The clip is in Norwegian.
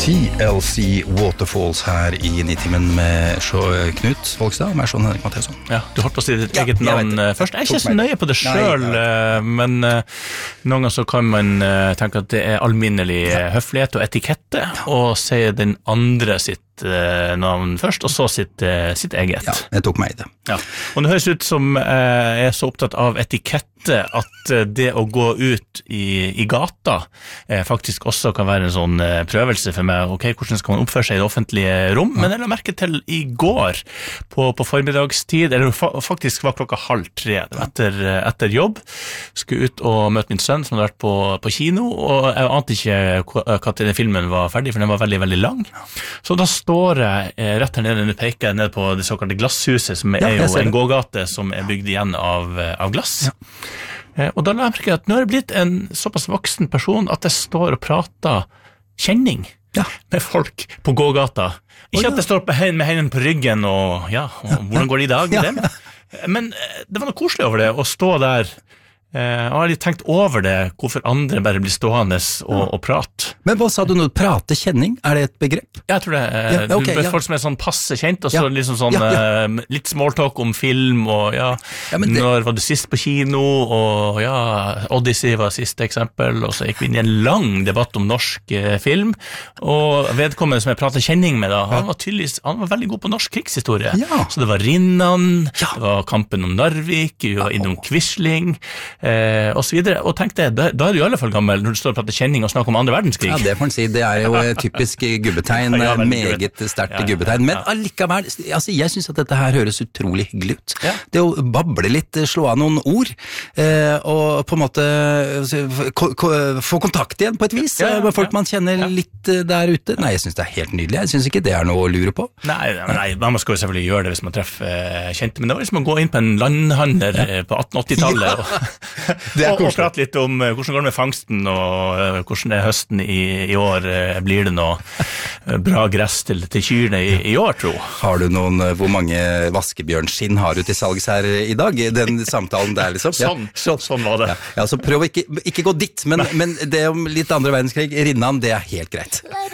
TLC Waterfalls her i Nitimen med Knut Folkstad og meg, Henrik Matheson. Ja, du holdt på å si ditt eget navn først. Jeg er ikke så nøye på det selv, men noen ganger så kan man tenke at det er alminnelig høflighet og etikette, og si den andre sitt navn først, og så sitt eget. Ja, jeg tok meg i det. Ja. Og det høres ut som jeg er så opptatt av etikette at det å gå ut i gata faktisk også kan være en sånn prøvelse for meg. Ok, hvordan skal man oppføre seg i det offentlige rom? Men jeg la merke til i går på formiddagstid, eller faktisk var 2:30 etter jobb, skulle ut og møte min sønn som hadde vært på kino, og jeg ante ikke hva til den filmen var ferdig, for den var veldig, veldig lang. Så da står jeg rett her nede, peker jeg ned på det såkalte glasshuset, som er jo en gågate som er bygd igjen av glass. Ja. Og da la jeg merke at nå er det blitt en såpass voksen person at jeg står og prater kjenning med folk på gågata. Ikke at jeg står med hendene på ryggen og hvordan går det i dag med dem? Men det var noe koselig over det, å stå der. Jeg har litt tenkt over det, hvorfor andre bare blir stående og prate. Men hva sa du nå? Prate kjenning? Er det et begrep? Jeg tror det. Folk som er sånn passe kjent, og så liksom sånn litt smalltalk om film, og når var du sist på kino, og Odyssey var siste eksempel, og så gikk vi inn i en lang debatt om norsk film, og vedkommende som jeg pratet kjenning med da, han var veldig god på norsk krigshistorie. Så det var Rinnan, det var Kampen om Narvik, vi var innom Quisling, og så videre, og tenkte da er du i alle fall gammel når du står og prater kjenning og snakker om andre verdenskrig. Ja, det får man si, det er jo typisk gubbetegn, meget sterkt gubbetegn, men allikevel, altså jeg synes at dette her høres utrolig hyggelig ut. Det å bable litt, slå av noen ord, og på en måte få kontakt igjen på et vis, med folk man kjenner litt der ute. Nei, jeg synes det er helt nydelig, jeg synes ikke det er noe å lure på. Nei, man skal jo selvfølgelig gjøre det hvis man treffer kjente, men det var liksom å gå inn på en landhandler på 1880-tallet, og prate litt om hvordan går det med fangsten, og hvordan er høsten i år, blir det noe bra gress til kyrne i år, tro? Har du hvor mange vaskebjørnskinn har du til salgs her i dag? Den samtalen der liksom? Sånn var det. Ja, så prøv ikke gå dit, men det om litt andre verdenskrig, Rinnan, det er helt greit.